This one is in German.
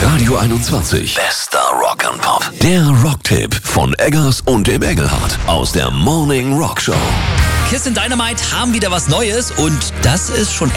Radio 21. Bester Rock and Pop. Der Rocktipp von Eggers und dem Engelhardt aus der Morning Rock Show. Kiss and Dynamite haben wieder was Neues und das ist schon